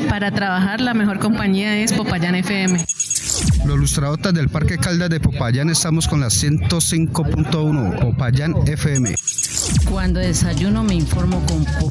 Para trabajar la mejor compañía es Popayán FM. Los lustradotas del Parque Caldas de Popayán estamos con la 105.1 Popayán FM. Cuando desayuno me informo con